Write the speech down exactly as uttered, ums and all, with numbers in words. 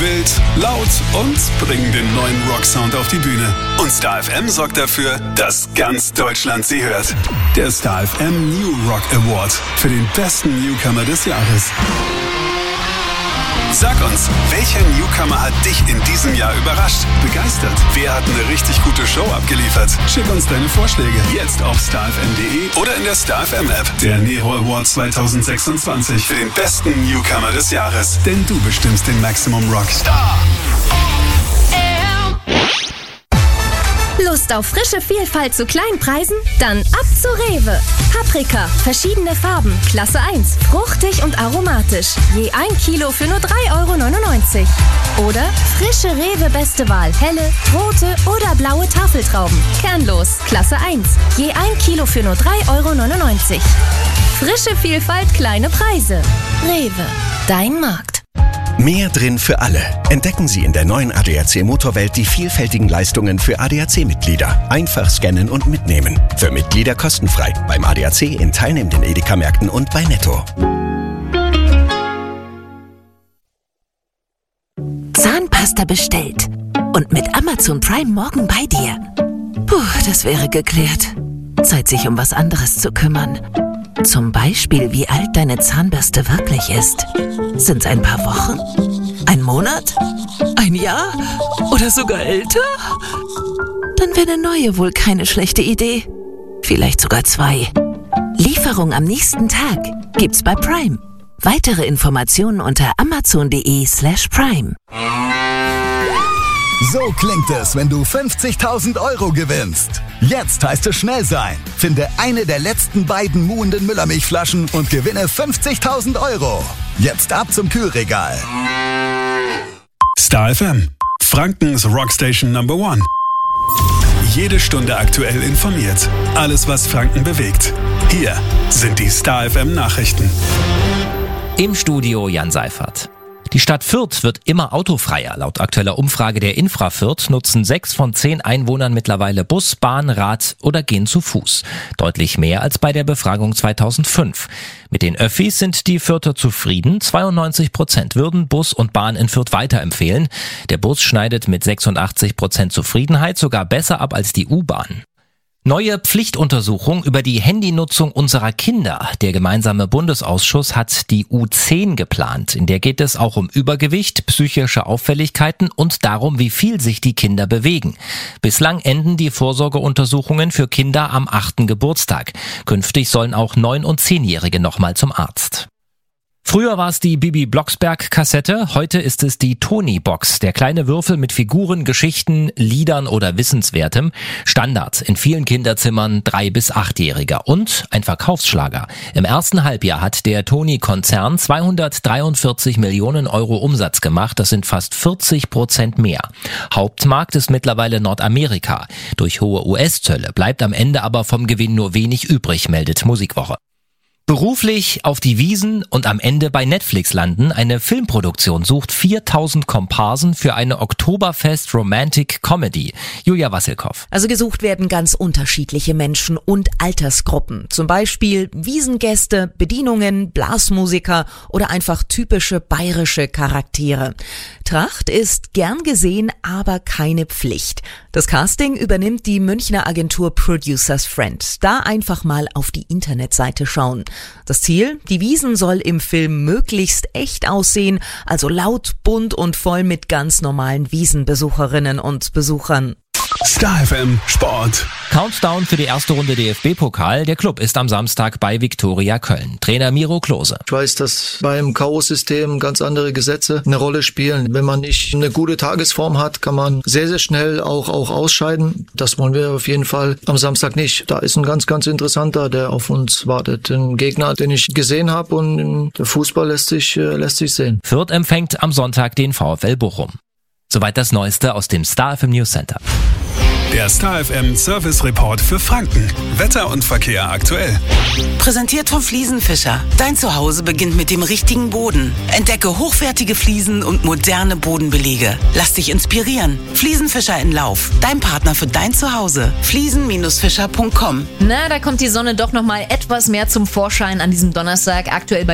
Wild, laut und bringen den neuen Rocksound auf die Bühne. Und Star F M sorgt dafür, dass ganz Deutschland sie hört. Der Star F M New Rock Award für den besten Newcomer des Jahres. Sag uns, welcher Newcomer hat dich in diesem Jahr überrascht, begeistert? Wer hat eine richtig gute Show abgeliefert? Schick uns deine Vorschläge jetzt auf star f m punkt d e oder in der Star F M App. Der Nero Award zwanzig sechsundzwanzig für den besten Newcomer des Jahres. Denn du bestimmst den Maximum Rock. Star Lust auf frische Vielfalt zu kleinen Preisen? Dann ab zu Rewe. Paprika, verschiedene Farben, Klasse eins, fruchtig und aromatisch. Je ein Kilo für nur drei Euro neunundneunzig. Oder frische Rewe Beste Wahl, helle, rote oder blaue Tafeltrauben. Kernlos, Klasse eins. Je ein Kilo für nur drei Euro neunundneunzig. Frische Vielfalt, kleine Preise. Rewe, dein Markt. Mehr drin für alle. Entdecken Sie in der neuen A D A C Motorwelt die vielfältigen Leistungen für A D A C-Mitglieder. Einfach scannen und mitnehmen. Für Mitglieder kostenfrei. Beim A D A C in teilnehmenden Edeka-Märkten und bei Netto. Zahnpasta bestellt. Und mit Amazon Prime morgen bei dir. Puh, das wäre geklärt. Zeit, sich um was anderes zu kümmern. Zum Beispiel, wie alt deine Zahnbürste wirklich ist. Sind's ein paar Wochen? Ein Monat? Ein Jahr? Oder sogar älter? Dann wäre eine neue wohl keine schlechte Idee. Vielleicht sogar zwei. Lieferung am nächsten Tag gibt's bei Prime. Weitere Informationen unter amazon.de slash prime. So klingt es, wenn du fünfzigtausend Euro gewinnst. Jetzt heißt es schnell sein. Finde eine der letzten beiden muhenden Müllermilchflaschen und gewinne fünfzigtausend Euro. Jetzt ab zum Kühlregal. Star F M, Frankens Rockstation Number One. Jede Stunde aktuell informiert. Alles, was Franken bewegt. Hier sind die Star F M Nachrichten. Im Studio Jan Seifert. Die Stadt Fürth wird immer autofreier. Laut aktueller Umfrage der Infra Fürth nutzen sechs von zehn Einwohnern mittlerweile Bus, Bahn, Rad oder gehen zu Fuß. Deutlich mehr als bei der Befragung zweitausendfünf. Mit den Öffis sind die Fürther zufrieden. zweiundneunzig Prozent würden Bus und Bahn in Fürth weiterempfehlen. Der Bus schneidet mit sechsundachtzig Prozent Zufriedenheit sogar besser ab als die U-Bahn. Neue Pflichtuntersuchung über die Handynutzung unserer Kinder. Der gemeinsame Bundesausschuss hat die U zehn geplant. In der geht es auch um Übergewicht, psychische Auffälligkeiten und darum, wie viel sich die Kinder bewegen. Bislang enden die Vorsorgeuntersuchungen für Kinder am achten Geburtstag. Künftig sollen auch neun- und zehnjährige nochmal zum Arzt. Früher war es die Bibi Blocksberg-Kassette, heute ist es die Tony-Box, der kleine Würfel mit Figuren, Geschichten, Liedern oder Wissenswertem. Standard in vielen Kinderzimmern drei- bis achtjähriger und ein Verkaufsschlager. Im ersten Halbjahr hat der Tony-Konzern zweihundertdreiundvierzig Millionen Euro Umsatz gemacht, das sind fast vierzig Prozent mehr. Hauptmarkt ist mittlerweile Nordamerika. Durch hohe U S-Zölle bleibt am Ende aber vom Gewinn nur wenig übrig, meldet Musikwoche. Beruflich auf die Wiesn und am Ende bei Netflix landen. Eine Filmproduktion sucht viertausend Komparsen für eine Oktoberfest Romantic Comedy. Julia Wassilkow. Also gesucht werden ganz unterschiedliche Menschen und Altersgruppen. Zum Beispiel Wiesngäste, Bedienungen, Blasmusiker oder einfach typische bayerische Charaktere. Tracht ist gern gesehen, aber keine Pflicht. Das Casting übernimmt die Münchner Agentur Producers Friend. Da einfach mal auf die Internetseite schauen. Das Ziel? Die Wiesn soll im Film möglichst echt aussehen, also laut, bunt und voll mit ganz normalen Wiesenbesucherinnen und Besuchern. Star F M Sport. Countdown für die erste Runde D F B-Pokal. Der Club ist am Samstag bei Viktoria Köln. Trainer Miro Klose. Ich weiß, dass beim K O-System ganz andere Gesetze eine Rolle spielen. Wenn man nicht eine gute Tagesform hat, kann man sehr, sehr schnell auch, auch ausscheiden. Das wollen wir auf jeden Fall am Samstag nicht. Da ist ein ganz, ganz interessanter, der auf uns wartet. Ein Gegner, den ich gesehen habe, und der Fußball lässt sich, lässt sich sehen. Fürth empfängt am Sonntag den VfL Bochum. Soweit das Neueste aus dem Star F M News Center. Der Star F M Service Report für Franken. Wetter und Verkehr aktuell. Präsentiert von Fliesenfischer. Dein Zuhause beginnt mit dem richtigen Boden. Entdecke hochwertige Fliesen und moderne Bodenbelege. Lass dich inspirieren. Fliesenfischer in Lauf. Dein Partner für dein Zuhause. fliesen Fischer punkt com. Na, da kommt die Sonne doch noch mal etwas mehr zum Vorschein an diesem Donnerstag. Aktuell bei